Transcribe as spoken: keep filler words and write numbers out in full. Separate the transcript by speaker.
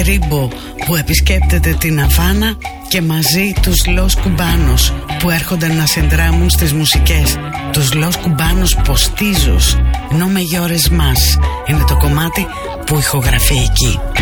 Speaker 1: Ρίμπο που επισκέπτεται την Αβάνα και μαζί τους Los Cubanos που έρχονται να συνδράμουν στις μουσικές. Τους Los Cubanos Postizos, No Me Llores Más είναι το κομμάτι που ηχογραφεί εκεί.